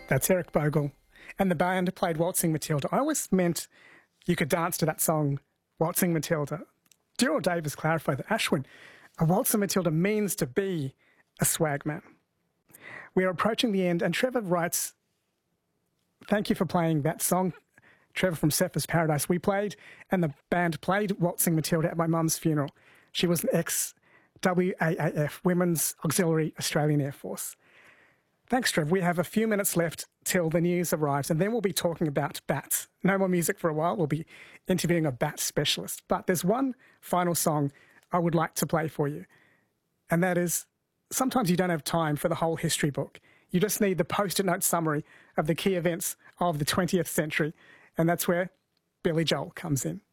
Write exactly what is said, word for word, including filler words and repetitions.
That's Eric Bogle. And the band played Waltzing Matilda. I always meant you could dance to that song, Waltzing Matilda. Daryl Davis clarified that Ashwin, a Waltzing Matilda means to be a swagman. We are approaching the end, and Trevor writes, thank you for playing that song. Trevor from Surfers Paradise. We played, and the band played Waltzing Matilda at my mum's funeral. She was an ex-W A A F, Women's Auxiliary Australian Air Force. Thanks, Trev. We have a few minutes left till the news arrives, and then we'll be talking about bats. No more music for a while. We'll be interviewing a bat specialist. But there's one final song I would like to play for you, and that is, sometimes you don't have time for the whole history book. You just need the post-it note summary of the key events of the twentieth century, and that's where Billy Joel comes in.